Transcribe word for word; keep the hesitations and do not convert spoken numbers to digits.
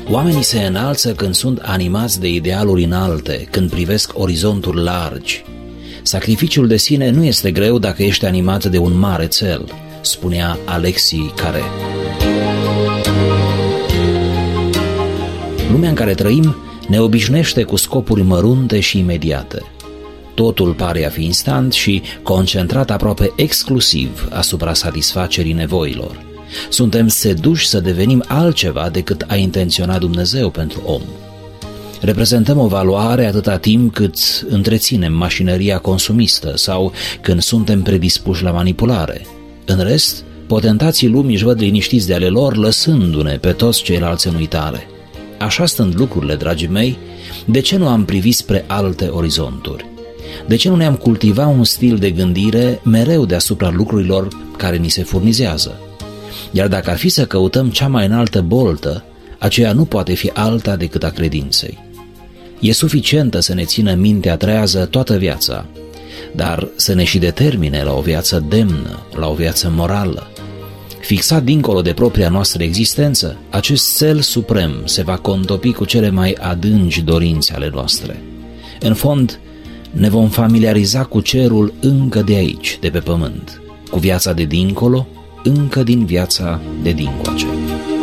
Oamenii se înalță când sunt animați de idealuri înalte, când privesc orizonturi largi. Sacrificiul de sine nu este greu dacă ești animat de un mare cel, spunea Alexis Carré. Lumea în care trăim ne obișnuiește cu scopuri mărunte și imediate. Totul pare a fi instant și concentrat aproape exclusiv asupra satisfacerii nevoilor. Suntem seduși să devenim altceva decât a intenționat Dumnezeu pentru om. Reprezentăm o valoare atâta timp cât întreținem mașinăria consumistă sau când suntem predispuși la manipulare. În rest, potentații lumii își văd liniștiți de ale lor, lăsându-ne pe toți ceilalți în uitare. Așa stând lucrurile, dragii mei, de ce nu am privit spre alte orizonturi? De ce nu ne-am cultiva un stil de gândire mereu deasupra lucrurilor care ni se furnizează? Iar dacă ar fi să căutăm cea mai înaltă boltă, aceea nu poate fi alta decât a credinței. E suficientă să ne țină mintea trează toată viața, dar să ne și determine la o viață demnă, la o viață morală. Fixat dincolo de propria noastră existență, acest cel suprem se va contopi cu cele mai adânci dorințe ale noastre. În fond, ne vom familiariza cu cerul încă de aici, de pe pământ, cu viața de dincolo, încă din viața de dincoace.